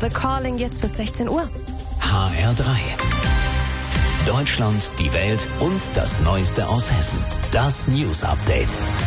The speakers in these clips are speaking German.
The Calling, jetzt wird 16 Uhr. HR3. Deutschland, die Welt und das Neueste aus Hessen. Das News Update.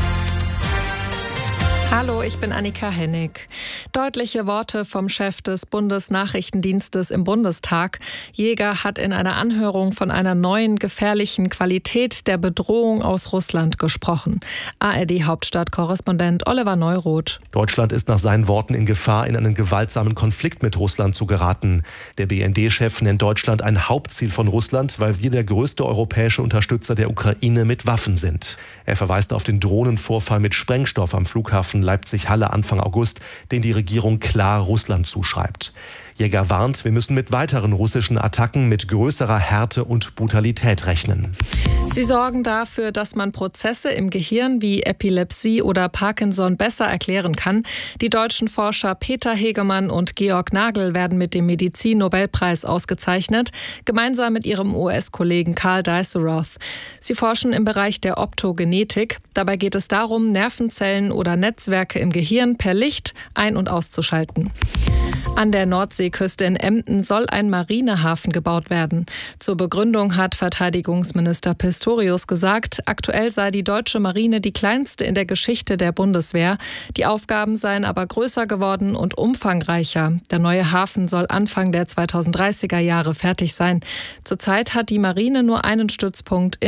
Hallo, ich bin Annika Hennig. Deutliche Worte vom Chef des Bundesnachrichtendienstes im Bundestag. Jäger hat in einer Anhörung von einer neuen gefährlichen Qualität der Bedrohung aus Russland gesprochen. ARD-Hauptstadtkorrespondent Oliver Neuroth. Deutschland ist nach seinen Worten in Gefahr, in einen gewaltsamen Konflikt mit Russland zu geraten. Der BND-Chef nennt Deutschland ein Hauptziel von Russland, weil wir der größte europäische Unterstützer der Ukraine mit Waffen sind. Er verweist auf den Drohnenvorfall mit Sprengstoff am Flughafen Leipzig-Halle Anfang August, den die Regierung klar Russland zuschreibt. Jäger warnt, wir müssen mit weiteren russischen Attacken mit größerer Härte und Brutalität rechnen. Sie sorgen dafür, dass man Prozesse im Gehirn wie Epilepsie oder Parkinson besser erklären kann. Die deutschen Forscher Peter Hegemann und Georg Nagel werden mit dem Medizin-Nobelpreis ausgezeichnet, gemeinsam mit ihrem US-Kollegen Karl Dijsselroth. Sie forschen im Bereich der Optogenetik. Dabei geht es darum, Nervenzellen oder Netzwerke im Gehirn per Licht ein- und auszuschalten. An der Nordseeküste in Emden soll ein Marinehafen gebaut werden. Zur Begründung hat Verteidigungsminister Pistorius gesagt, aktuell sei die deutsche Marine die kleinste in der Geschichte der Bundeswehr. Die Aufgaben seien aber größer geworden und umfangreicher. Der neue Hafen soll Anfang der 2030er Jahre fertig sein. Zurzeit hat die Marine nur einen Stützpunkt